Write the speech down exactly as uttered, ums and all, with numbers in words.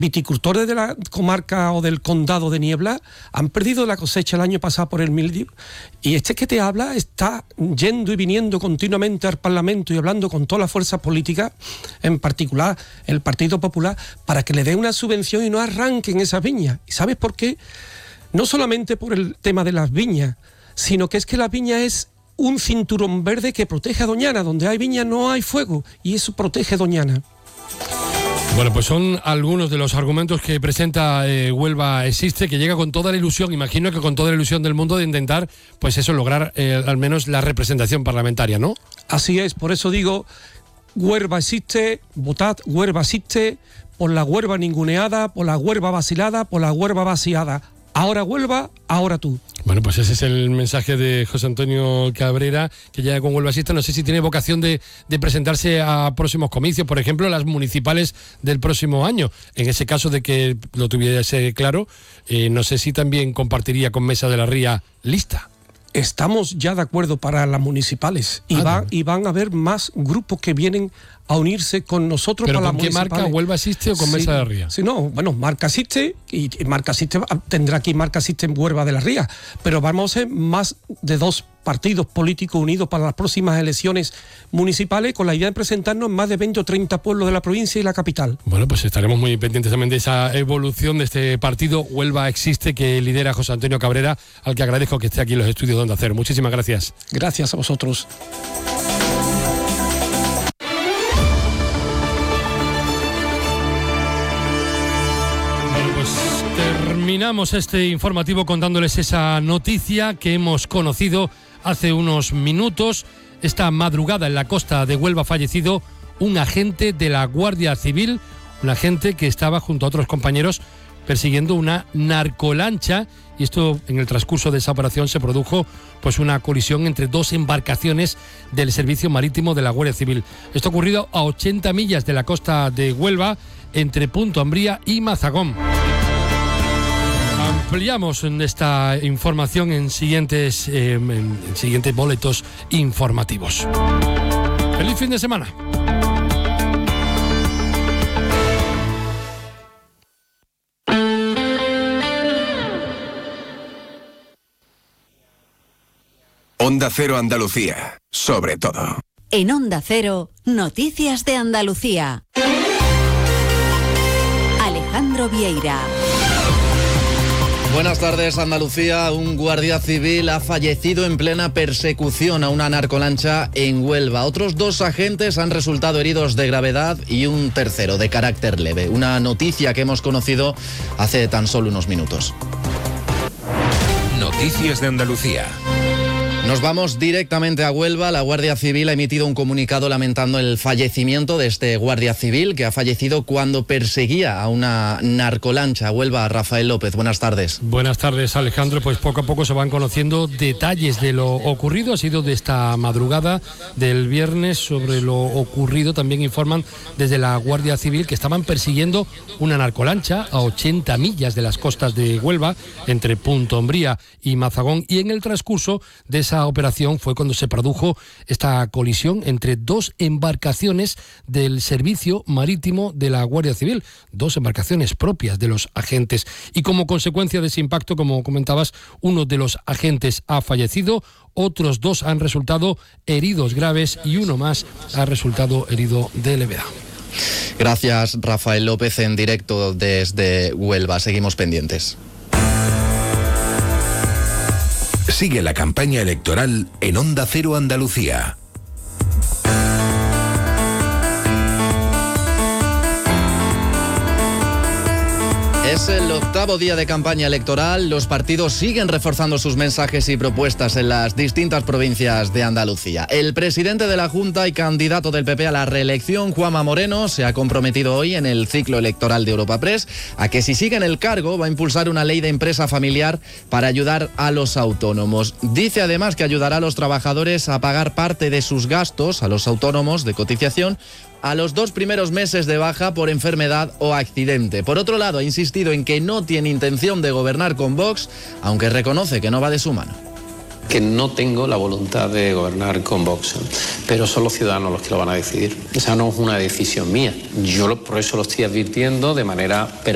viticultores de la comarca o del condado de Niebla han perdido la cosecha el año pasado por el mildiu, y este que te habla está yendo y viniendo continuamente al Parlamento y hablando con todas las fuerzas políticas, en particular el Partido Popular, para que le den una subvención y no arranquen esas viñas. ¿Y sabes por qué? No solamente por el tema de las viñas, sino que es que la viña es un cinturón verde que protege a Doñana. Donde hay viña no hay fuego, y eso protege a Doñana. Bueno, pues son algunos de los argumentos que presenta eh, Huelva Existe, que llega con toda la ilusión, imagino que con toda la ilusión del mundo, de intentar, pues eso, lograr eh, al menos la representación parlamentaria, ¿no? Así es, por eso digo, Huelva Existe, votad Huelva Existe, por la Huelva ninguneada, por la Huelva vacilada, por la Huelva vaciada. Ahora Huelva, ahora tú. Bueno, pues ese es el mensaje de José Antonio Cabrera, que llega con Huelva Existe. No sé si tiene vocación de, de presentarse a próximos comicios, por ejemplo, las municipales del próximo año. En ese caso de que lo tuviese claro, eh, no sé si también compartiría con Mesa de la Ría lista. Estamos ya de acuerdo para las municipales y, ah, van, y van a haber más grupos que vienen a unirse con nosotros. ¿Pero para con las qué municipales. marca? ¿Huelva Existe o con sí, Mesa de la Ría? Sí, no, bueno, Marca Existe y, y Marca Existe tendrá aquí Marca Existe en Huelva de la Ría, pero vamos a ser más de dos partidos políticos unidos para las próximas elecciones municipales, con la idea de presentarnos en más de veinte o treinta pueblos de la provincia y la capital. Bueno, pues estaremos muy pendientes también de esa evolución de este partido Huelva Existe, que lidera José Antonio Cabrera, al que agradezco que esté aquí en los estudios de Onda Cero. Muchísimas gracias. Gracias a vosotros. Terminamos este informativo contándoles esa noticia que hemos conocido hace unos minutos. Esta madrugada en la costa de Huelva ha fallecido un agente de la Guardia Civil, un agente que estaba junto a otros compañeros persiguiendo una narcolancha, y esto en el transcurso de esa operación se produjo pues una colisión entre dos embarcaciones del Servicio Marítimo de la Guardia Civil. Esto ha ocurrido a ochenta millas de la costa de Huelva, entre Punta Umbría y Mazagón. Ampliamos esta información en siguientes, eh, en siguientes boletos informativos. ¡Feliz fin de semana! Onda Cero Andalucía, sobre todo. En Onda Cero, Noticias de Andalucía. Alejandro Vieira. Buenas tardes, Andalucía. Un guardia civil ha fallecido en plena persecución a una narcolancha en Huelva. Otros dos agentes han resultado heridos de gravedad y un tercero de carácter leve. Una noticia que hemos conocido hace tan solo unos minutos. Noticias de Andalucía. Nos vamos directamente a Huelva. La Guardia Civil ha emitido un comunicado lamentando el fallecimiento de este guardia civil que ha fallecido cuando perseguía a una narcolancha. Huelva, Rafael López, buenas tardes. Buenas tardes, Alejandro. Pues poco a poco se van conociendo detalles de lo ocurrido. Ha sido de esta madrugada del viernes. Sobre lo ocurrido también informan desde la Guardia Civil que estaban persiguiendo una narcolancha a ochenta millas de las costas de Huelva, entre Punta Umbría y Mazagón, y en el transcurso de esa operación fue cuando se produjo esta colisión entre dos embarcaciones del Servicio Marítimo de la Guardia Civil, dos embarcaciones propias de los agentes, y como consecuencia de ese impacto, como comentabas, uno de los agentes ha fallecido, otros dos han resultado heridos graves y uno más ha resultado herido de levedad. Gracias, Rafael López, en directo desde Huelva. Seguimos pendientes. Sigue la campaña electoral en Onda Cero Andalucía. Es el octavo día de campaña electoral. Los partidos siguen reforzando sus mensajes y propuestas en las distintas provincias de Andalucía. El presidente de la Junta y candidato del P P a la reelección, Juanma Moreno, se ha comprometido hoy en el ciclo electoral de Europa Press a que, si sigue en el cargo, va a impulsar una ley de empresa familiar para ayudar a los autónomos. Dice además que ayudará a los trabajadores a pagar parte de sus gastos, a los autónomos de cotización, a los dos primeros meses de baja por enfermedad o accidente. Por otro lado, ha insistido en que no tiene intención de gobernar con Vox, aunque reconoce que no va de su mano. Que no tengo la voluntad de gobernar con Vox, pero son los ciudadanos los que lo van a decidir. Esa no es una decisión mía. Yo lo, por eso lo estoy advirtiendo de manera permanente.